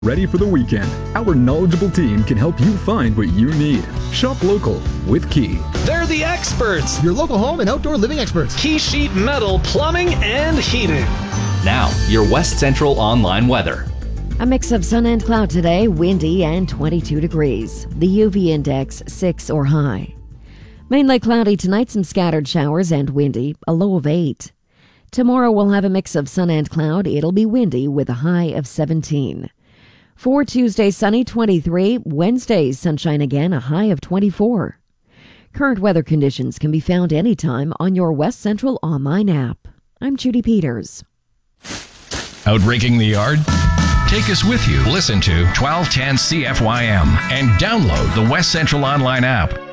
Ready for the weekend? Our knowledgeable team can help you find what you need. Shop local with Key. They're the experts. Your local home and outdoor living experts. Key Sheet Metal Plumbing and Heating. Now, your West Central online weather. A mix of sun and cloud today, windy and 22 degrees. The UV index 6 or high. Mainly cloudy tonight, some scattered showers and windy, a low of 8. Tomorrow we'll have a mix of sun and cloud. It'll be windy with a high of 17. For Tuesday, sunny 23. Wednesday, sunshine again, a high of 24. Current weather conditions can be found anytime on your West Central online app. I'm Judy Peters. Out raking the yard? Take us with you. Listen to 1210 CFYM and download the West Central online app.